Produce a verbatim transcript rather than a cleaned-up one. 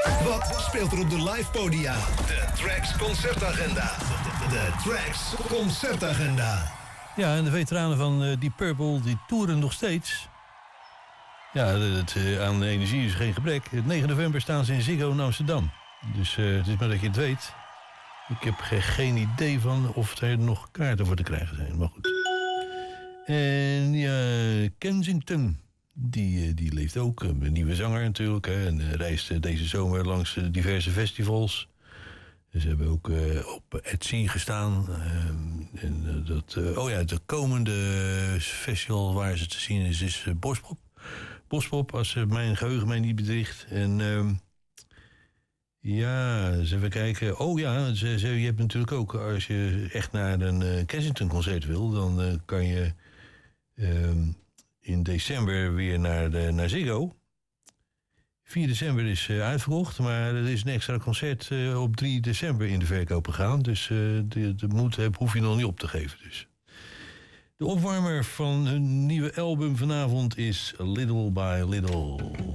Wat speelt er op de live podia? De Trax Concertagenda. De Trax Concertagenda. Ja, en de veteranen van uh, Deep Purple, die toeren nog steeds. Ja, het, uh, aan energie is geen gebrek. negen november staan ze in Ziggo in Amsterdam. Dus uh, het is maar dat je het weet. Ik heb ge- geen idee van of er nog kaarten voor te krijgen zijn. Maar goed. En ja, Kensington. Die, die leeft ook. Een nieuwe zanger natuurlijk. Hè, en reist deze zomer langs diverse festivals. Ze hebben ook uh, op Etsy gestaan. Uh, en, uh, dat, uh, oh ja, de komende festival waar ze te zien is, is uh, Bospop. Bospop, als uh, mijn geheugen mij niet bedriegt. En uh, ja, eens even kijken. Oh ja, ze, ze, je hebt natuurlijk ook, als je echt naar een uh, Kensington concert wil, dan uh, kan je uh, in december weer naar, de, naar Ziggo. vier december is uh, uitverkocht, maar er is een extra concert uh, op drie december in de verkoop gegaan. Dus uh, de, de moed heb, hoef je nog niet op te geven. Dus. De opwarmer van hun nieuwe album vanavond is Little by Little.